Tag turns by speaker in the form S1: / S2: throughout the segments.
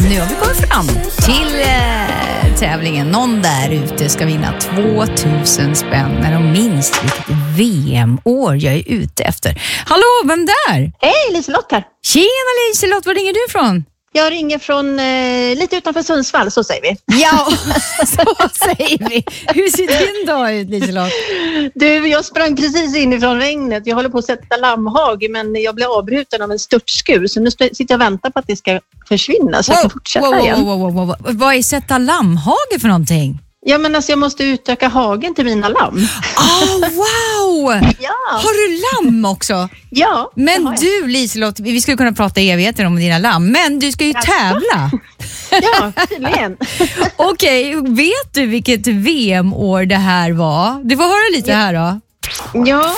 S1: nu har vi kommit fram till tävlingen. Någon där ute ska vinna 2000 spänn när de minst vilket VM-år jag är ute efter. Hallå, vem där?
S2: Hej, Liselott här.
S1: Tjena Liselott, var ringer du ifrån?
S2: Jag ringer från lite utanför Sundsvall, så säger vi.
S1: Ja, så säger vi. Hur ser din dag ut, Liselott?
S2: Du, jag sprang precis inifrån regnet. Jag håller på att sätta lammhage, men jag blev avbruten av en störtskur. Så nu sitter jag och väntar på att det ska försvinna så jag kan fortsätta igen.
S1: Vad är sätta lammhage för någonting?
S2: Ja, men alltså jag måste utöka hagen till mina lamm.
S1: Wow!
S2: Ja.
S1: Har du lamm också?
S2: Ja.
S1: Men du Liselott, vi skulle kunna prata evigheter om dina lamm, men du ska ju tävla.
S2: Ja, tydligen.
S1: Okej, vet du vilket VM-år det här var? Du får höra lite här då.
S2: Ja.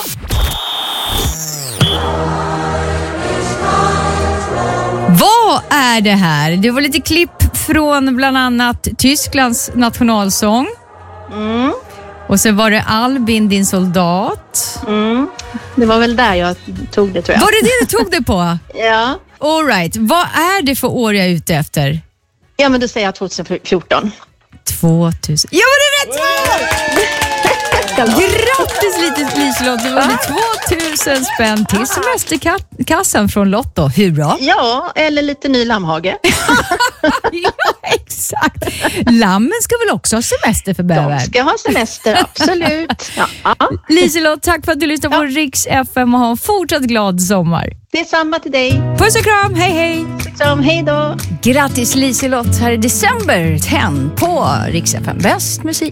S1: Vad är det här? Det var lite klipp från bland annat Tysklands nationalsång.
S2: Mm.
S1: Och så var det Albin, din soldat.
S2: Mm. Det var väl där jag tog det, tror jag.
S1: Var det du tog det på?
S2: Ja.
S1: All right. Vad är det för år jag är ute efter?
S2: Ja, men du säger 2014.
S1: 2000. Ja, var det rätt svar? Grattis Liselott, du vann 2000 spänn till semesterkassan från Lotto. Hur bra?
S2: Ja, eller lite ny lammhage.
S1: Ja, exakt. Lammen ska väl också ha semester för bäver?
S2: De ska ha semester, absolut. Ja.
S1: Liselott, tack för att du lyssnade på Riks FM och ha en fortsatt glad sommar.
S2: Det är samma till dig.
S1: Puss och kram, hej hej!
S2: Hej då!
S1: Grattis Liselott, här är December 10 på Riks FM. Bäst musik.